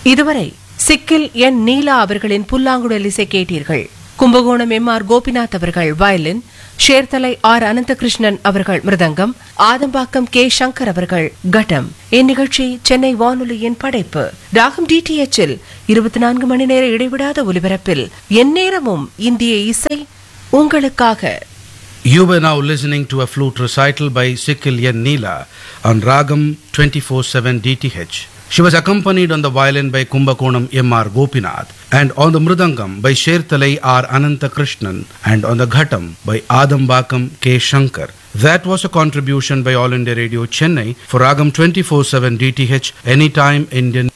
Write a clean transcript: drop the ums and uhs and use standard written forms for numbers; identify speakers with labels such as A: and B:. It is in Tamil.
A: இதுவரை சிக்கில் என் நீலா அவர்களின் புல்லாங்குழல் இசை கேட்டீர்கள். கும்பகோணம் எம்.ஆர். கோபிநாத் அவர்கள் வயலின், சேர்த்தலை ஆர். அனந்தகிருஷ்ணன் அவர்கள் மிருதங்கம், ஆதம்பாக்கம் கே. சங்கர் அவர்கள் கட்டம். இந்நிகழ்ச்சி சென்னை வானொலியின் படைப்பு. ராகம் DTH-இல் 24 மணி நேர இடைவிடாத ஒலிபரப்பில் எந்நேரமும் இந்திய இசை உங்களுக்காக.
B: You were now listening to a flute recital by Sikil N. Neela on Ragam 24/7 DTH. She was accompanied on the violin by Kumbakonam M.R. Gopinath and on the mridangam by Sherthalai R. Ananthakrishnan and on the ghatam by Adambakam K. Shankar. That was a contribution by All India Radio Chennai for Ragam 24/7 DTH, Anytime Indian